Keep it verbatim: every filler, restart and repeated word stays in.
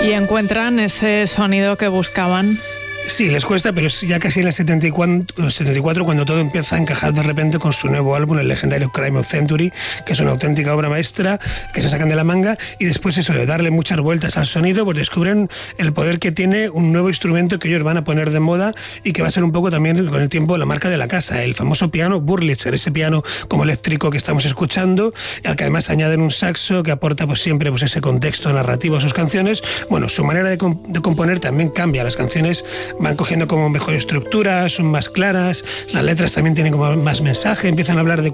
¿Y encuentran ese sonido que buscaban? Sí, les cuesta, pero es ya casi en el setenta y cuatro cuando todo empieza a encajar de repente con su nuevo álbum, el legendario Crime of Century, que es una auténtica obra maestra que se sacan de la manga, y después eso de darle muchas vueltas al sonido, pues descubren el poder que tiene un nuevo instrumento que ellos van a poner de moda y que va a ser un poco también con el tiempo la marca de la casa, el famoso piano Wurlitzer, ese piano como eléctrico que estamos escuchando, al que además añaden un saxo que aporta pues siempre pues ese contexto narrativo a sus canciones. Bueno, su manera de, comp- de componer también cambia, las canciones van cogiendo como mejor estructura, son más claras, las letras también tienen como más mensaje, empiezan a hablar de